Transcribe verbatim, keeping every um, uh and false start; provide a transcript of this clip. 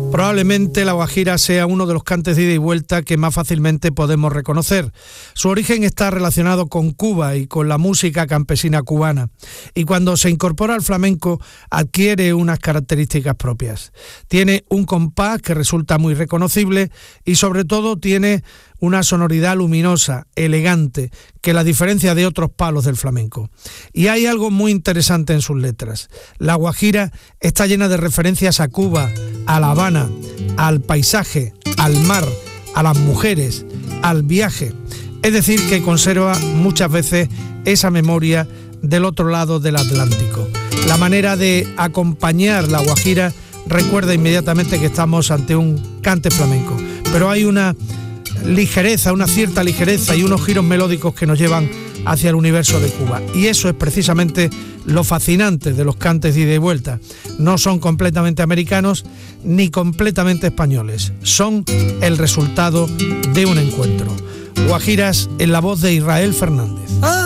Probablemente la guajira sea uno de los cantes de ida y vuelta que más fácilmente podemos reconocer. Su origen está relacionado con Cuba y con la música campesina cubana, y cuando se incorpora al flamenco adquiere unas características propias. Tiene un compás que resulta muy reconocible y sobre todo tiene una sonoridad luminosa, elegante, que la diferencia de otros palos del flamenco. Y hay algo muy interesante en sus letras. La guajira está llena de referencias a Cuba, a La Habana, al paisaje, al mar, a las mujeres, al viaje. Es decir, que conserva muchas veces esa memoria del otro lado del Atlántico. La manera de acompañar la guajira recuerda inmediatamente que estamos ante un cante flamenco, pero hay una ligereza, una cierta ligereza y unos giros melódicos que nos llevan hacia el universo de Cuba. Y eso es precisamente lo fascinante de los cantes de ida y vuelta. No son completamente americanos ni completamente españoles, son el resultado de un encuentro. Guajiras en la voz de Israel Fernández.